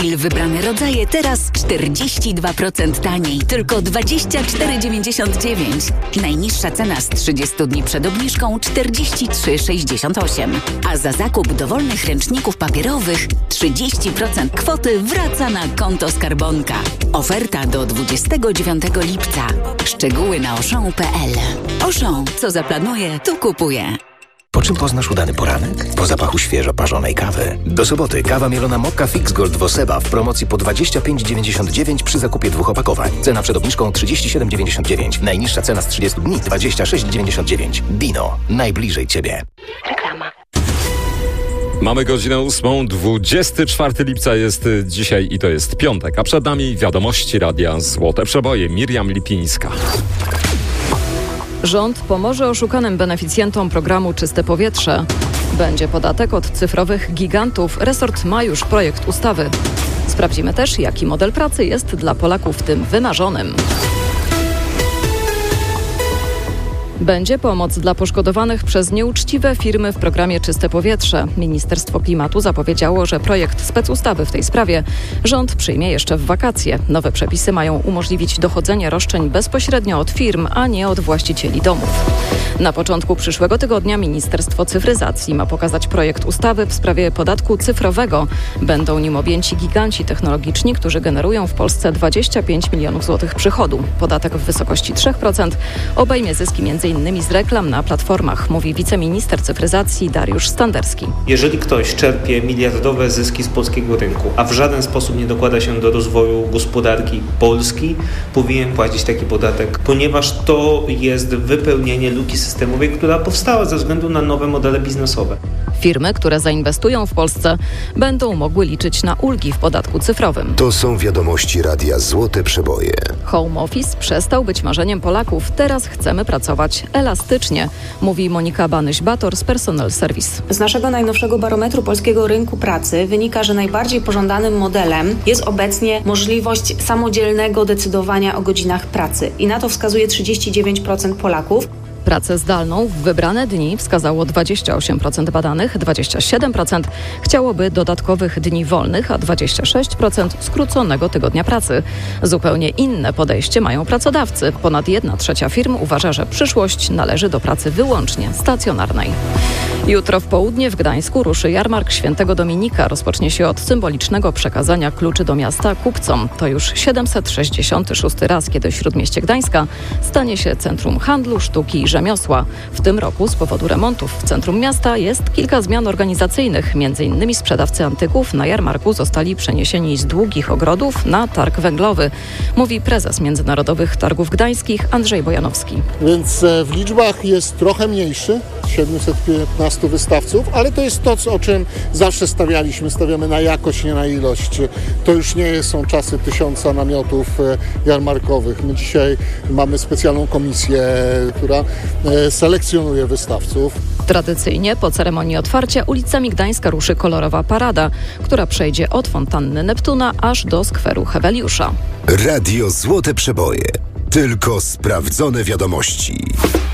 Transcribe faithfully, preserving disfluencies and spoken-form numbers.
Wybrane rodzaje teraz czterdzieści dwa procent taniej, tylko dwadzieścia cztery dziewięćdziesiąt dziewięć. Najniższa cena z trzydziestu dni przed obniżką czterdzieści trzy sześćdziesiąt osiem. A za zakup dowolnych ręczników papierowych trzydzieści procent kwoty wraca na konto Skarbonka. Oferta do dwudziestego dziewiątego lipca. Szczegóły na auchan kropka p l. Auchan, co zaplanuje, to kupuje. Po czym poznasz udany poranek? Po zapachu świeżo parzonej kawy. Do soboty kawa mielona Mokka Fix Gold Woseba w promocji po dwadzieścia pięć dziewięćdziesiąt dziewięć przy zakupie dwóch opakowań. Cena przed obniżką trzydzieści siedem dziewięćdziesiąt dziewięć. Najniższa cena z trzydziestu dni dwadzieścia sześć dziewięćdziesiąt dziewięć. Dino. Najbliżej Ciebie. Reklama. Mamy godzinę ósmą, dwudziestego czwartego lipca jest dzisiaj i to jest piątek, a przed nami wiadomości Radia Złote Przeboje. Miriam Lipińska. Rząd pomoże oszukanym beneficjentom programu Czyste Powietrze. Będzie podatek od cyfrowych gigantów. Resort ma już projekt ustawy. Sprawdzimy też, jaki model pracy jest dla Polaków tym wymarzonym. Będzie pomoc dla poszkodowanych przez nieuczciwe firmy w programie Czyste Powietrze. Ministerstwo Klimatu zapowiedziało, że projekt specustawy w tej sprawie rząd przyjmie jeszcze w wakacje. Nowe przepisy mają umożliwić dochodzenie roszczeń bezpośrednio od firm, a nie od właścicieli domów. Na początku przyszłego tygodnia Ministerstwo Cyfryzacji ma pokazać projekt ustawy w sprawie podatku cyfrowego. Będą nim objęci giganci technologiczni, którzy generują w Polsce dwadzieścia pięć milionów złotych przychodu. Podatek w wysokości trzy procent obejmie zyski między innymi z reklam na platformach, mówi wiceminister cyfryzacji Dariusz Standerski. Jeżeli ktoś czerpie miliardowe zyski z polskiego rynku, a w żaden sposób nie dokłada się do rozwoju gospodarki Polski, powinien płacić taki podatek, ponieważ to jest wypełnienie luki systemowej, która powstała ze względu na nowe modele biznesowe. Firmy, które zainwestują w Polsce, będą mogły liczyć na ulgi w podatku cyfrowym. To są wiadomości Radia Złote Przeboje. Home office przestał być marzeniem Polaków. Teraz chcemy pracować elastycznie, mówi Monika Banyś-Bator z Personal Service. Z naszego najnowszego barometru polskiego rynku pracy wynika, że najbardziej pożądanym modelem jest obecnie możliwość samodzielnego decydowania o godzinach pracy. I na to wskazuje trzydzieści dziewięć procent Polaków. Pracę zdalną w wybrane dni wskazało dwadzieścia osiem procent badanych, dwadzieścia siedem procent chciałoby dodatkowych dni wolnych, a dwadzieścia sześć procent skróconego tygodnia pracy. Zupełnie inne podejście mają pracodawcy. Ponad jedna trzecia firm uważa, że przyszłość należy do pracy wyłącznie stacjonarnej. Jutro w południe w Gdańsku ruszy jarmark Świętego Dominika. Rozpocznie się od symbolicznego przekazania kluczy do miasta kupcom. To już siedemset sześćdziesiąty szósty raz, kiedy Śródmieście Gdańska stanie się centrum handlu, sztuki i rzemiosła. W tym roku z powodu remontów w centrum miasta jest kilka zmian organizacyjnych. Między innymi sprzedawcy antyków na jarmarku zostali przeniesieni z długich ogrodów na targ węglowy, mówi prezes Międzynarodowych Targów Gdańskich Andrzej Bojanowski. Więc w liczbach jest trochę mniejszy, siedemset piętnastu wystawców, ale to jest to, o czym zawsze stawialiśmy. Stawiamy na jakość, nie na ilość. To już nie są czasy tysiąca namiotów jarmarkowych. My dzisiaj mamy specjalną komisję, która selekcjonuje wystawców. Tradycyjnie po ceremonii otwarcia ulicami Gdańska ruszy kolorowa parada, która przejdzie od fontanny Neptuna aż do skweru Heweliusza. Radio Złote Przeboje. Tylko sprawdzone wiadomości.